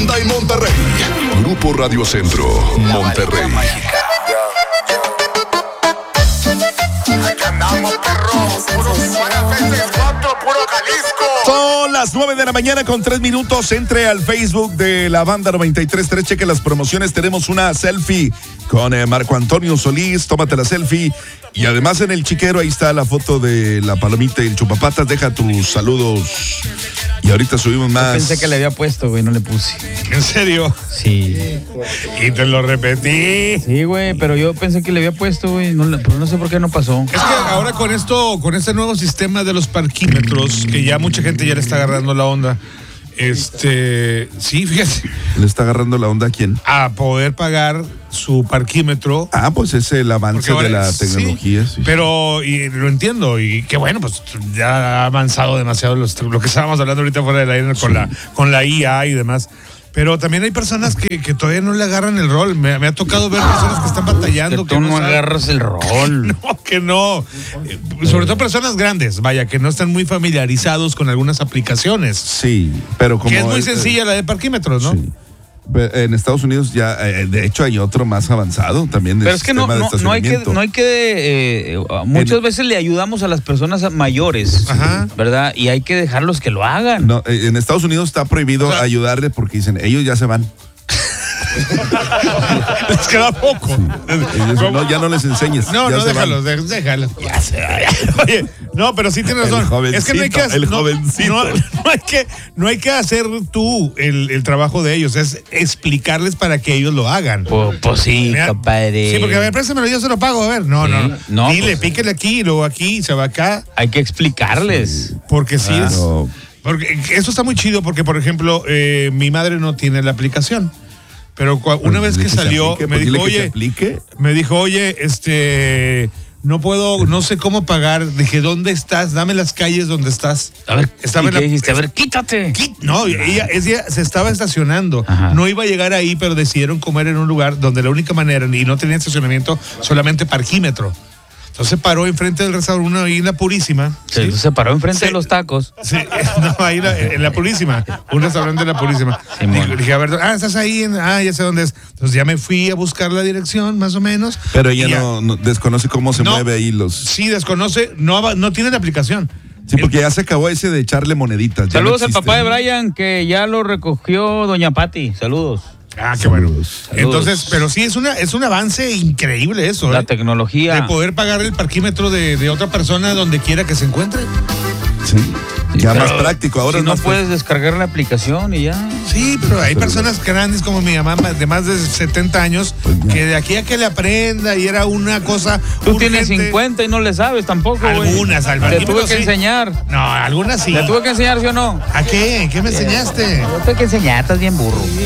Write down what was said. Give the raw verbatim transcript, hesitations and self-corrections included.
Banda en Monterrey. Grupo Radio Centro, Monterrey. Son las nueve de la mañana con tres minutos. Entre al Facebook de la Banda noventa y tres punto tres. Cheque las promociones. Tenemos una selfie con eh, Marco Antonio Solís. Tómate la selfie. Y además en el chiquero ahí está la foto de la palomita y el chupapatas. Deja tus saludos. Y ahorita subimos más. Yo pensé que le había puesto, güey, no le puse. ¿En serio? Sí. Y te lo repetí. Sí, güey, pero yo pensé que le había puesto, güey, no, pero no sé por qué no pasó. Es que ahora con esto, con este nuevo sistema de los parquímetros, que ya mucha gente ya le está agarrando la onda, este, sí, fíjate. ¿Le está agarrando la onda a quién? A poder pagar su parquímetro. Ah, pues es el avance ahora, de la sí, tecnología. Sí, pero, y lo entiendo, y que bueno, pues ya ha avanzado demasiado los, lo que estábamos hablando ahorita fuera del aire con, sí. la, con la I A y demás. Pero también hay personas que, que todavía no le agarran el rol. Me, me ha tocado ver personas que están batallando. Que tú que no, no agarras el rol. No, que no. Eh, sobre todo personas grandes, vaya, que no están muy familiarizados con algunas aplicaciones. Sí, pero como... Que es muy es, sencilla la de parquímetros, ¿no? Sí. En Estados Unidos ya, eh, de hecho, hay otro más avanzado también. Pero es que no, no, no hay que, no hay que, eh, muchas en, veces le ayudamos a las personas mayores, ajá. ¿verdad? Y hay que dejarlos que lo hagan. No, en Estados Unidos está prohibido, o sea, ayudarle porque dicen, ellos ya se van. Les queda poco. Sí. Ellos, no, ya no les enseñes. No, no, déjalos, déjalos, déjalos. Ya se Oye, no, pero sí tienes razón. Es que no hay que hacer, el no, jovencito. No, no, hay que, no hay que hacer tú el, el trabajo de ellos, es explicarles para que ellos lo hagan. Pues, pues sí, mira, compadre. Sí, porque a ver, préstamelo, yo se lo pago, a ver. No, sí. no, no. Dile, pues, píquele aquí, luego aquí, se va acá. Hay que explicarles. Sí, porque sí ah, es. No. Porque eso está muy chido, porque, por ejemplo, eh, mi madre no tiene la aplicación. Pero una vez que salió, me dijo, oye, me dijo, oye, este, no puedo, no sé cómo pagar. Dije, ¿dónde estás? Dame las calles donde estás. A ver, estaba ¿y en la, qué dijiste? A ver, quítate. Quí, no, ella, ella se estaba estacionando. Ajá. No iba a llegar ahí, pero decidieron comer en un lugar donde la única manera, y no tenía estacionamiento, solamente parquímetro. Entonces paró enfrente del restaurante, uno ahí en la Purísima. Sí, ¿sí? Se paró enfrente sí. de los tacos. Sí, no, ahí la, en la Purísima, un restaurante de la Purísima. Sí, dije, dije, a ver, ah, estás ahí, en, ah, ya sé dónde es. Entonces ya me fui a buscar la dirección, más o menos. Pero ella ya, no, no desconoce cómo se no, mueve ahí los... Sí, desconoce, no, no tiene la aplicación. Sí, porque el... ya se acabó ese de echarle moneditas. Saludos no al papá de Brian, que ya lo recogió doña Pati. Saludos. Ah, qué bueno. Saludos. Entonces, pero sí, es una es un avance increíble eso. La ¿eh? tecnología. De poder pagar el parquímetro de, de otra persona donde quiera que se encuentre. Sí. Ya más práctico. Ahora si no más puedes práctico. descargar la aplicación y ya. Sí, pero hay personas grandes como mi mamá de más de setenta años pues que de aquí a que le aprenda y era una cosa. Tú urgente. Tienes cincuenta y no le sabes tampoco. Algunas, al Te tuve que sí. enseñar. No, algunas sí. Te tuve que enseñar, ¿sí o no? ¿A qué? ¿Qué me enseñaste? Te tuve que enseñar, estás bien burro.